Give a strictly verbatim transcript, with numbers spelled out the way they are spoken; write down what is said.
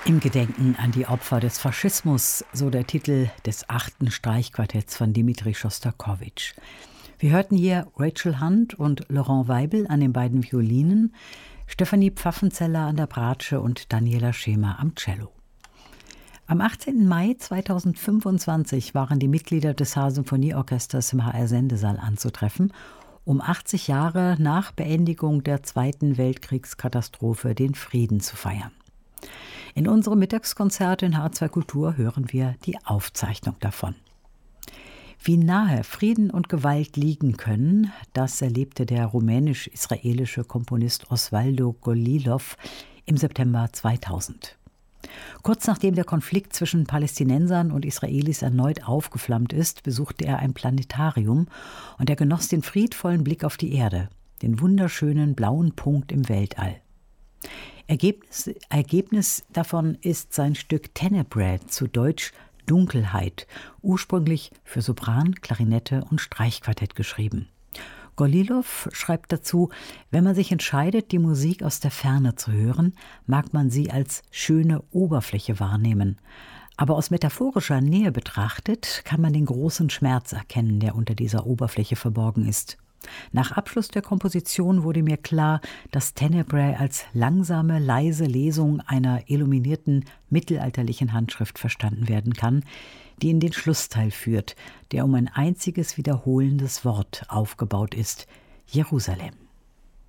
Im Gedenken an die Opfer des Faschismus, so der Titel des achten Streichquartetts von Dmitri Schostakowitsch. Wir hörten hier Rachel Hunt und Laurent Weibel an den beiden Violinen, Stefanie Pfaffenzeller an der Bratsche und Daniela Schemer am Cello. Am achtzehnten Mai zweitausendfünfundzwanzig waren die Mitglieder des H-Symphonieorchesters im H R-Sendesaal anzutreffen, um achtzig Jahre nach Beendigung der Zweiten Weltkriegskatastrophe den Frieden zu feiern. In unserem Mittagskonzert in H zwei Kultur hören wir die Aufzeichnung davon. Wie nahe Frieden und Gewalt liegen können, das erlebte der rumänisch-israelische Komponist Osvaldo Golilov im September zweitausend. Kurz nachdem der Konflikt zwischen Palästinensern und Israelis erneut aufgeflammt ist, besuchte er ein Planetarium und er genoss den friedvollen Blick auf die Erde, den wunderschönen blauen Punkt im Weltall. Ergebnis, Ergebnis davon ist sein Stück Tenebrae, zu Deutsch Dunkelheit, ursprünglich für Sopran, Klarinette und Streichquartett geschrieben. Golilov schreibt dazu, wenn man sich entscheidet, die Musik aus der Ferne zu hören, mag man sie als schöne Oberfläche wahrnehmen. Aber aus metaphorischer Nähe betrachtet, kann man den großen Schmerz erkennen, der unter dieser Oberfläche verborgen ist. Nach Abschluss der Komposition wurde mir klar, dass Tenebrae als langsame, leise Lesung einer illuminierten mittelalterlichen Handschrift verstanden werden kann, die in den Schlussteil führt, der um ein einziges wiederholendes Wort aufgebaut ist: Jerusalem.